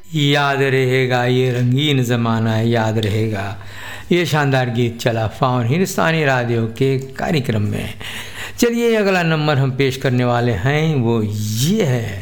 याद रहेगा ये रंगीन ज़माना याद रहेगा। ये शानदार गीत चला फ़ॉन हिंदुस्तानी रेडियो के कार्यक्रम में। चलिए अगला नंबर हम पेश करने वाले हैं वो ये है।